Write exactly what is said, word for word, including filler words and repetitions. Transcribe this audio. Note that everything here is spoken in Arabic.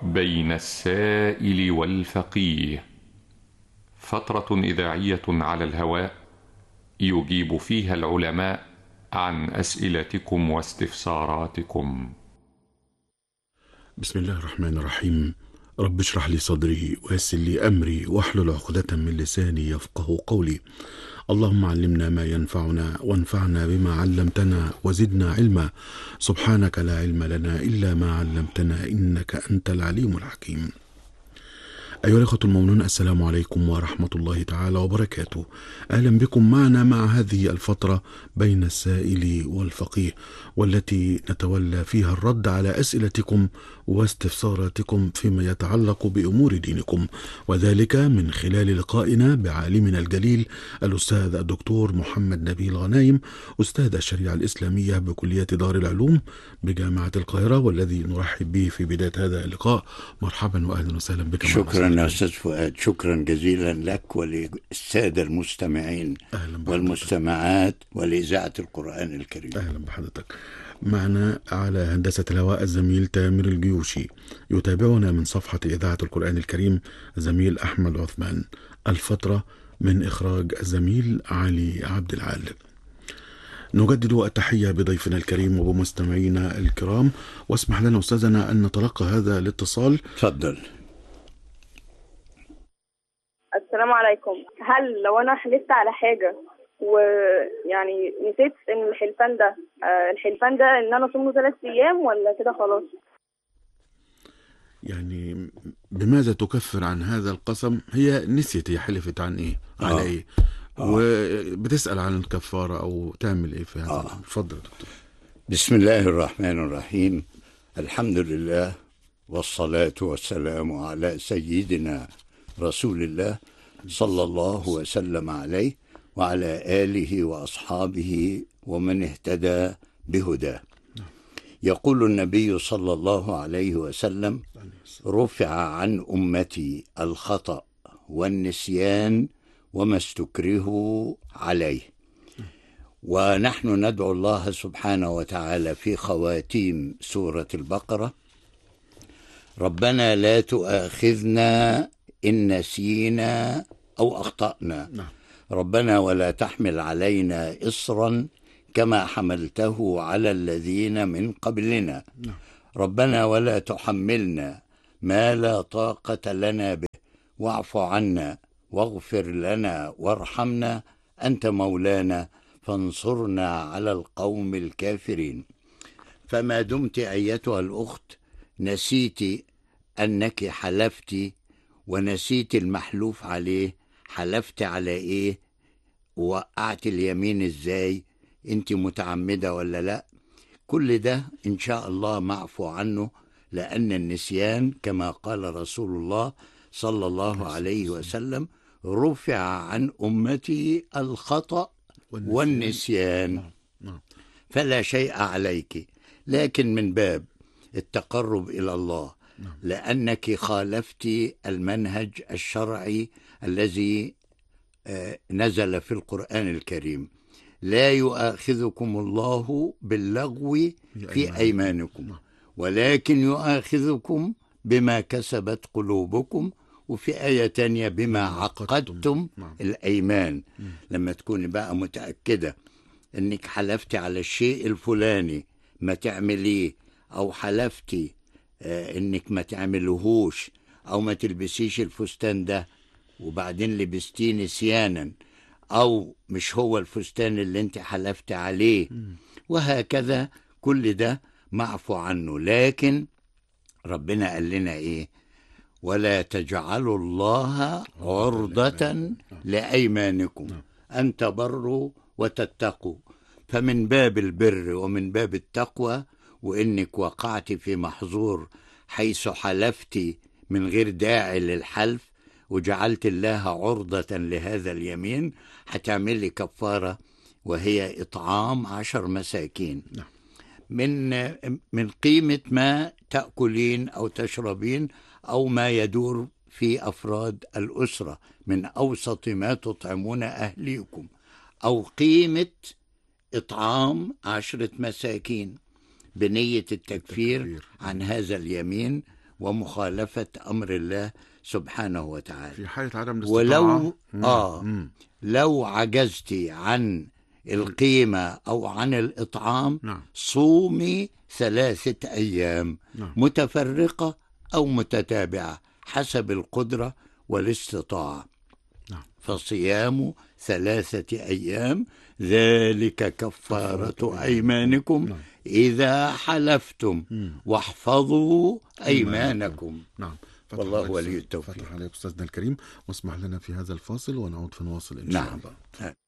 بين السائل والفقيه، فترة إذاعية على الهواء يجيب فيها العلماء عن أسئلتكم واستفساراتكم. بسم الله الرحمن الرحيم. رب اشرح لي صدري ويسر لي أمري واحلل عقدة من لساني يفقه قولي. اللهم علمنا ما ينفعنا وانفعنا بما علمتنا وزدنا علما. سبحانك لا علم لنا إلا ما علمتنا إنك أنت العليم الحكيم. أيها الأخوة المؤمنون، السلام عليكم ورحمة الله تعالى وبركاته. أهلا بكم معنا مع هذه الفترة بين السائل والفقيه، والتي نتولى فيها الرد على أسئلتكم واستفساراتكم فيما يتعلق بأمور دينكم، وذلك من خلال لقائنا بعالمنا الجليل الأستاذ الدكتور محمد نبيل غنايم، أستاذ الشريعة الإسلامية بكلية دار العلوم بجامعة القاهرة، والذي نرحب به في بداية هذا اللقاء. مرحبا وأهلا وسهلا بك. شكرا يا أستاذ فؤاد، شكرا جزيلا لك وللسادة المستمعين والمستمعات ولإذاعة القرآن الكريم. أهلا بحضرتك. معنا على هندسة الهواء الزميل تامر الجيوشي، يتابعنا من صفحة إذاعة القرآن الكريم الزميل أحمد عثمان. الفترة من إخراج الزميل علي عبد العال. نجدد التحية بضيفنا الكريم وبمستمعينا الكرام، واسمح لنا أستاذنا أن نتلقى هذا الاتصال. تفضل. السلام عليكم. هل لو أنا حلفت على حاجة ويعني نسيت ان الحلفان ده آه الحلفان ده ان انا اصوم ثلاث ايام ولا كده خلاص؟ يعني بماذا تكفر عن هذا القسم؟ هي نسيت هي حلفت عن ايه؟ آه. على ايه؟ آه. وبتسأل عن الكفارة او تعمل ايه في هذا؟ آه. اتفضل دكتور. بسم الله الرحمن الرحيم. الحمد لله والصلاة والسلام على سيدنا رسول الله صلى الله وسلم عليه وعلى آله وأصحابه ومن اهتدى بهداه. يقول النبي صلى الله عليه وسلم: رفع عن أمتي الخطأ والنسيان وما استكرهوا عليه. ونحن ندعو الله سبحانه وتعالى في خواتيم سورة البقرة: ربنا لا تؤاخذنا إن نسينا أو أخطأنا، ربنا ولا تحمل علينا إصرا كما حملته على الذين من قبلنا، ربنا ولا تحملنا ما لا طاقة لنا به، واعف عنا واغفر لنا وارحمنا أنت مولانا فانصرنا على القوم الكافرين. فما دمت أيتها الأخت نسيت أنك حلفت ونسيت المحلوف عليه، حلفت على ايه؟ وقعت اليمين ازاي؟ انت متعمدة ولا لا؟ كل ده ان شاء الله معفو عنه، لان النسيان كما قال رسول الله صلى الله عليه وسلم: رفع عن امتي الخطأ والنسيان، فلا شيء عليك، لكن من باب التقرب الى الله، لأنك خالفت المنهج الشرعي الذي نزل في القرآن الكريم: لا يؤاخذكم الله باللغو في أيمانكم ولكن يؤاخذكم بما كسبت قلوبكم، وفي آية تانية بما عقدتم الأيمان. لما تكوني بقى متأكدة أنك حلفتي على الشيء الفلاني ما تعمليه، أو حلفتي انك ما تعملهوش، او ما تلبسيش الفستان ده وبعدين لبستيه نسيانا، او مش هو الفستان اللي انت حلفت عليه، وهكذا كل ده معفو عنه. لكن ربنا قال لنا ايه؟ ولا تجعلوا الله عرضة لأيمانكم أن تبروا وتتقوا. فمن باب البر ومن باب التقوى، وإنك وقعت في محظور حيث حلفت من غير داعي للحلف وجعلت الله عرضة لهذا اليمين، هتعملي كفارة وهي إطعام عشر مساكين من من قيمة ما تأكلين أو تشربين أو ما يدور في أفراد الأسرة من أوسط ما تطعمون أهليكم، أو قيمة إطعام عشرة مساكين بنية التكفير عن هذا اليمين ومخالفة أمر الله سبحانه وتعالى. في حالة عدم الاستطاعة ولو آه مم. لو عجزتي عن القيمة أو عن الإطعام، نعم. صومي ثلاثة أيام، نعم. متفرقة أو متتابعة حسب القدرة والاستطاعة، نعم. فصيام ثلاثة أيام ذلك كفارة أيمانكم، نعم. إذا حلفتم، مم. واحفظوا أيمانكم، نعم. والله ولي التوفيق. فتح عليك أستاذنا الكريم، واسمح لنا في هذا الفاصل ونعود في نواصل إن نعم. شاء الله.